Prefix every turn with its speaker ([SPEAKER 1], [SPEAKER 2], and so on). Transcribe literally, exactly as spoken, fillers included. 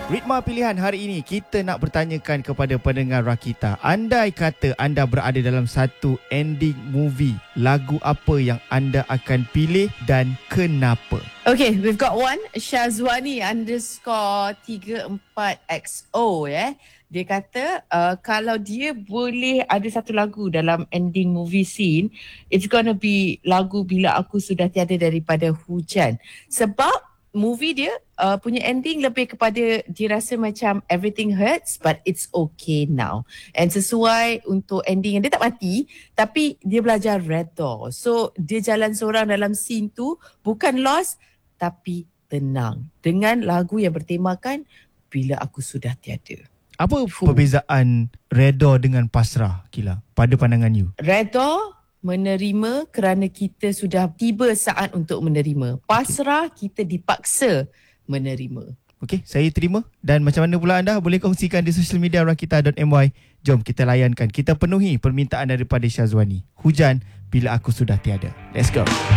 [SPEAKER 1] Ritma pilihan hari ini kita nak bertanyakan kepada pendengar Rakita. Andai kata anda berada dalam satu ending movie, lagu apa yang anda akan pilih dan kenapa?
[SPEAKER 2] Okay, we've got one. Syazwani underscore tiga empat X O ya. Dia kata uh, kalau dia boleh ada satu lagu dalam ending movie scene, it's gonna be lagu Bila Aku Sudah Tiada daripada Hujan. Sebab movie dia uh, punya ending lebih kepada dia rasa macam everything hurts but it's okay now. And sesuai untuk ending yang dia tak mati tapi dia belajar redha. So dia jalan seorang dalam scene tu bukan lost tapi tenang dengan lagu yang bertemakan Bila Aku Sudah Tiada.
[SPEAKER 1] Apa perbezaan redha dengan pasrah, Kila, pada pandangan you?
[SPEAKER 2] Redha menerima kerana kita sudah tiba saat untuk menerima. Pasrah kita dipaksa menerima.
[SPEAKER 1] Okey, saya terima. Dan macam mana pula anda? Boleh kongsikan di social media rakita dot my. Jom kita layankan. Kita penuhi permintaan daripada Syazwani. Hujan Bila Aku Sudah Tiada. Let's go.